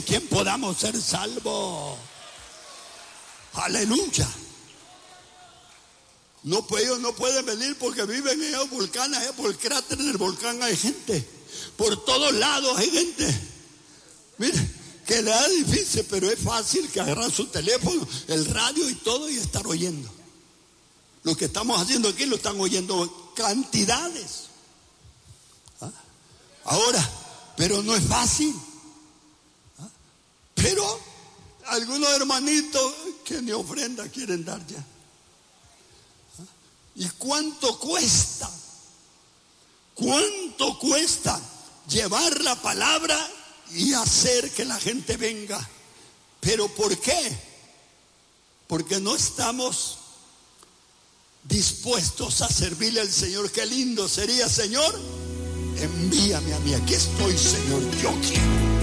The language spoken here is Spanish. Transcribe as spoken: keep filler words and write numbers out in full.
quien podamos ser salvos. Aleluya. No, pues ellos no pueden venir porque viven en esos volcanes, allá por el cráter del volcán hay gente. Por todos lados hay gente. Mire, que le da difícil, pero es fácil que agarrar su teléfono, el radio y todo y estar oyendo. Lo que estamos haciendo aquí lo están oyendo cantidades. ¿Ah? Ahora, pero no es fácil. ¿Ah? Pero algunos hermanitos que ni ofrenda quieren dar ya. ¿Ah? ¿Y cuánto cuesta? ¿Cuánto cuesta llevar la palabra y hacer que la gente venga? ¿Pero por qué? Porque no estamos dispuestos a servirle al Señor. Qué lindo sería, Señor, envíame a mí, aquí estoy, Señor, yo quiero.